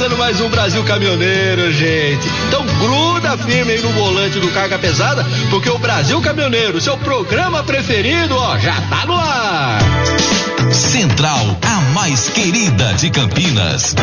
começando mais um Brasil Caminhoneiro, gente. Então gruda firme aí no volante do Carga Pesada, porque o Brasil Caminhoneiro, seu programa preferido, ó, já tá no ar. Central, a mais querida de Campinas.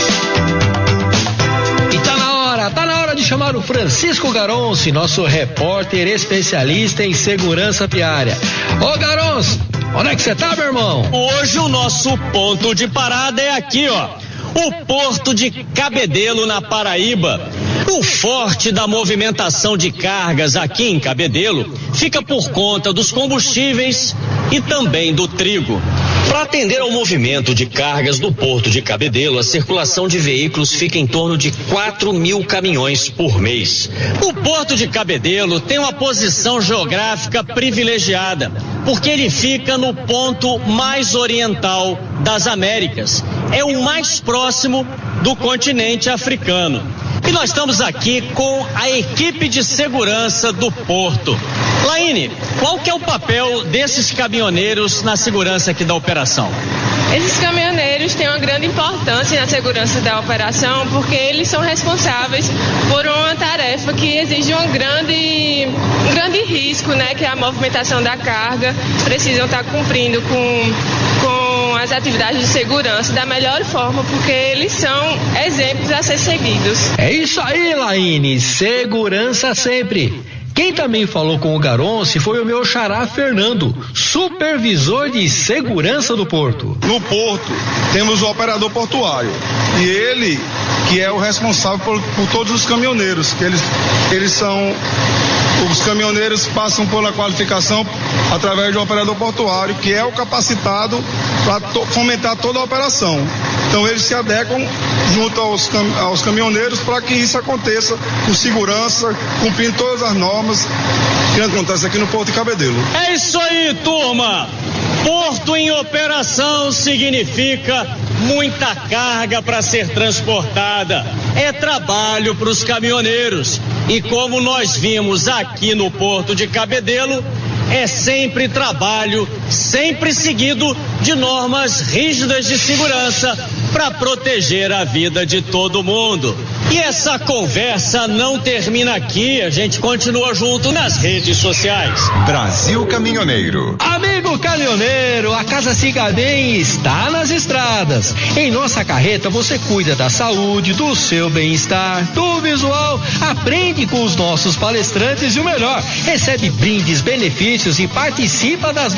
E tá na hora de chamar o Francisco Garonci, nosso repórter especialista em segurança viária. Ô Garonci, onde é que você tá, meu irmão? Hoje o nosso ponto de parada é aqui, ó. O Porto de Cabedelo, na Paraíba. O forte da movimentação de cargas aqui em Cabedelo fica por conta dos combustíveis e também do trigo. Para atender ao movimento de cargas do Porto de Cabedelo, a circulação de veículos fica em torno de 4.000 caminhões por mês. O Porto de Cabedelo tem uma posição geográfica privilegiada, porque ele fica no ponto mais oriental das Américas. É o mais próximo do continente africano. E nós estamos aqui com a equipe de segurança do Porto. Laine, qual que é o papel desses caminhoneiros na segurança aqui da operação? Esses caminhoneiros têm uma grande importância na segurança da operação, porque eles são responsáveis por uma tarefa que exige um grande risco, né? Que é a movimentação da carga. Precisam estar cumprindo com as atividades de segurança da melhor forma, porque eles são exemplos a ser seguidos. É isso aí, Laine, segurança sempre. Quem também falou com o Garonci foi o meu xará Fernando, supervisor de segurança do Porto. No Porto, temos o operador portuário, e ele que é o responsável por todos os caminhoneiros, que eles são... Os caminhoneiros passam pela qualificação através do operador portuário, que é o capacitado para fomentar toda a operação. Então eles se adequam junto aos caminhoneiros para que isso aconteça com segurança, cumprindo todas as normas que acontecem aqui no Porto de Cabedelo. É isso aí, turma! Porto em operação significa muita carga para ser transportada. É trabalho para os caminhoneiros. E como nós vimos aqui no Porto de Cabedelo, é sempre trabalho, sempre seguido de normas rígidas de segurança para proteger a vida de todo mundo. E essa conversa não termina aqui, a gente continua junto nas redes sociais. Brasil Caminhoneiro. Amigo caminhoneiro, a Casa Cigaden está nas estradas. Em nossa carreta você cuida da saúde, do seu bem-estar, do visual, aprende com os nossos palestrantes e o melhor, recebe brindes, benefícios e participa das